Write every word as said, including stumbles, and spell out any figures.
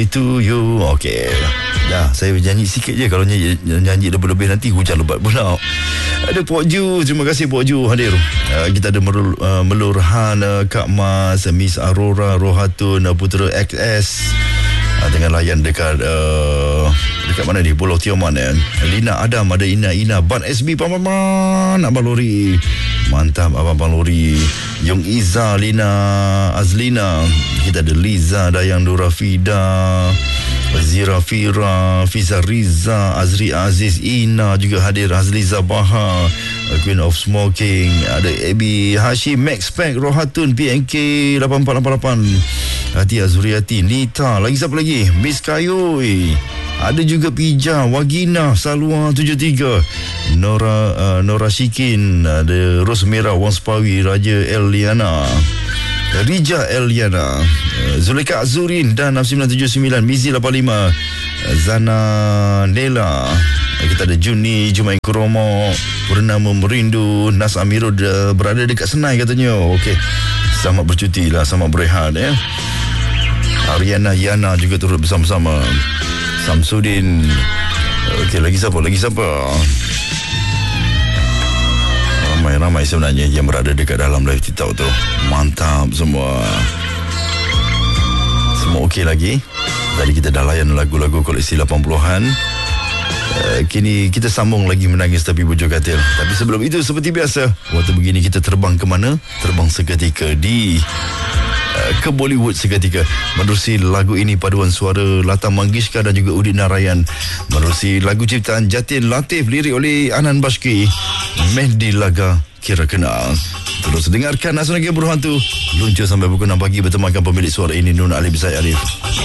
Itu you. Okey. Dah, saya nyanyi sikit je. Kalau nyanyi, nyanyi lebih-lebih nanti hujan lebat pula. Ada Pok Ju. Terima kasih Pok Ju hadir. Uh, kita ada Merul, uh, Melurhan, uh, Kak Mas, Miss Aurora, Rohatun, uh, Putera X S. Uh, dengan layan dekat uh, dekat mana ni? Pulau Tioman eh. Lina Adam, ada Ina Ina, Ban S B, Pam Pam Pam, Abang Lori. Mantap Abang Abang Lori. Yung Iza, Lina Azlina. Kita ada Liza, Dayang Dura Fida, Zira Fira, Fiza Riza, Azri Aziz, Ina juga hadir, Azliza Baha, Queen of Smoking, ada Abi Hashim, Max Pack, Rohatun, P N K lapan empat lapan lapan, Hati Azuriati, Nita, lagi siapa lagi? Miss Kayoi, ada juga Pija, Wagina, Salwa tujuh tiga, Nora uh, Nora Shikin, ada Rosmera, Wang Spawi, Raja Eliana, Rija Eliana, Zuleka Azurin dan enam sembilan tujuh sembilan, Mizi lapan lima, Zana Nela. Kita ada Juni, Jumain Kuromo, Purnama Merindu, Nas Amirul berada dekat Senai katanya. Okey, selamat bercuti lah, selamat berehat ya. Ariana Yana juga turut bersama-sama. Samsudin. Okey, lagi siapa? Lagi siapa? Ramai-ramai sebenarnya yang berada dekat dalam live TikTok tu. Mantap semua. Semua okey lagi. Tadi kita dah layan lagu-lagu koleksi lapan puluhan. Uh, kini kita sambung lagi Menangis Tapi Bujur Katil. Tapi sebelum itu, seperti biasa, waktu begini kita terbang ke mana? Terbang seketika di uh, ke Bollywood seketika. Menerusi lagu ini paduan suara Lata Mangeshkar dan juga Udit Narayan. Menerusi lagu ciptaan Jatin Latif, lirik oleh Anan Bashki, Mehdi Laga Kira Kenal. Terus dengarkan Asal Negeri Berhantu. Luncur sampai pukul enam pagi bertemankan pemilik suara ini, Nun Alif Zaid Alif.